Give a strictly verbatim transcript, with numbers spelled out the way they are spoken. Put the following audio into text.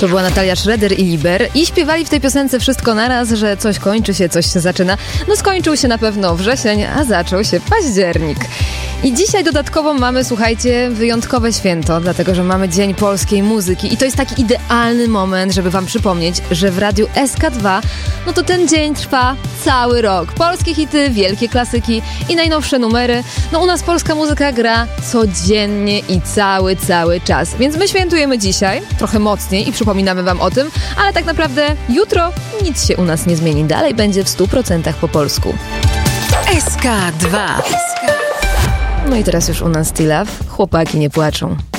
To była Natalia Schroeder i Liber i śpiewali w tej piosence wszystko naraz, że coś kończy się, coś się zaczyna. No skończył się na pewno wrzesień, a zaczął się październik. I dzisiaj dodatkowo mamy, słuchajcie, wyjątkowe święto, dlatego że mamy Dzień Polskiej Muzyki i to jest taki idealny moment, żeby wam przypomnieć, że w Radiu S K dwa no to ten dzień trwa cały rok. Polskie hity, wielkie klasyki i najnowsze numery. No u nas polska muzyka gra codziennie i cały, cały czas. Więc my świętujemy dzisiaj, trochę mocniej i przypominamy wam o tym, ale tak naprawdę jutro nic się u nas nie zmieni. Dalej będzie w stu procentach po polsku. S K dwa. No i teraz już u nas T-Love. Chłopaki nie płaczą.